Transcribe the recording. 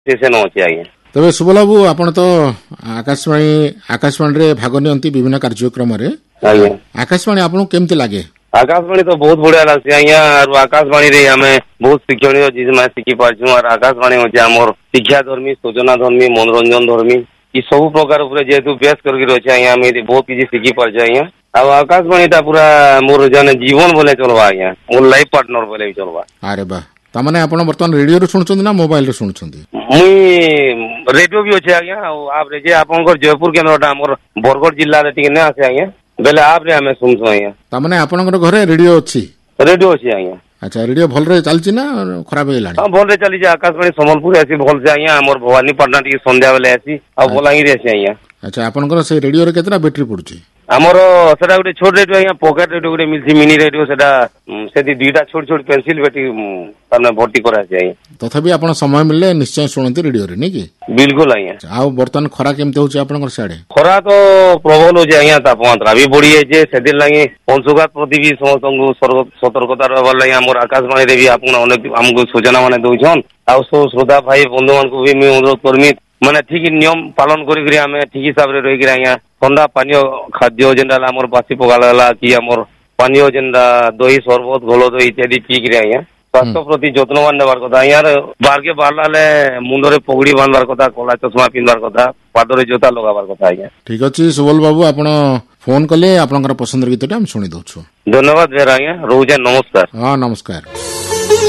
Station अच्छे आज्ञा। तेज सुबल बाबू आप तो आकाशवाणी भाग नि विभिन्न कार्यक्रम आकाशवाणी आपको केमती लगे? आकाशवाणी तो बहुत बढ़िया लगसी आज्ञा। आकाशवाणी रे हमें बहुत शिक्षणीय चीज मैं शिखी पार्छू। और आकाशवाणी होचे आमर शिक्षा धर्मी, सूचना धर्मी, मनोरंजन धर्मी ये सब प्रकार जेहेतु बेस करके अच्छे आज्ञा हमें बहुत किसी शिखी पार्छ आज्ञा। आकाशवाणी पूरा मोर जन जीवन बोले चलवा आज्ञा, मोर लाइफ पार्टनर बोले भी चलवा। अरे वाह, तमाने आपण बर्तमान रेडियो रे सुनछन ना मोबाइल रे सुनछन? मुई रेडियो भी अच्छे आज्ञा। आप जे आपनकर जयपुर केन्द्रटा हमर बरगढ़ जिल्ला रे टिके ने आसे आज्ञा, बेले आप रे हमें सुनछो आज्ञा। तमाने आपनकर घरे रेडियो अछि? रेडियो अछि आज्ञा। अच्छा, रेडियो भल रे चलछि ना खराब हेलानी? हां, भल रे चली जे। आकाशवाणी संबलपुर आसी भल से आज्ञा, हमर भवानीपटना टिके संध्या बेले आसी आ बोलांगी रे आसी आज्ञा। अच्छा, आपनकर से रेडियो रे केतना बैटरी पड़ुछि? हमर सेटा गुटे छोट रेडियो आज्ञा, पॉकेट रेडियो गुटे मिलछि, मिनी रेडियो। सेटा सेति दुईटा छोट छोट पेंसिल बैटरी तने भर्ती करा छै आज्ञा। तथापि आपण समय मिलले निश्चय सुनंती रेडियो रे, नै कि? बिल्कुल आज्ञा। आ बर्तमान खरा केमते होछि आपनकर साडे? खरा तो प्रबल होछि आज्ञा, तापमात्रा भी बढ़ी जाय सेदिन लागि अंशुघात प्रति भी समस्तंगु सतर्कता रहबार लागि हमर आकाशवाणी रे भी आपण अनेक हमको सूचना माने दउछन। आ श्रोता भाई बंधु मान को भी मैं अनुरोध करमी माने ठीक नियम पालन करी आम ठीक हिसाब से रही आज्ञा ठंडा पानी खाद्य जेनटा आमर बासी पकाला कि आमर पानी जेनटा दही शरबत घोल दही इत्यादि पीक आज्ञा स्वास्थ्य प्रति जत्नवान नेबार कथा। यार बाहर के बाहरला मुंडरे पगड़ी बांधवार कथा, कला चश्मा पिंधार कथा, पादरे जोता लगाबार कथा आज्ञा। ठीक अछि सुबल बाबू, आपण फोन कले आपनकर पसंद गीतटा हम सुनि दउछु। धन्यवाद बेर आज्ञा, रोजे नमस्कार। हां नमस्कार।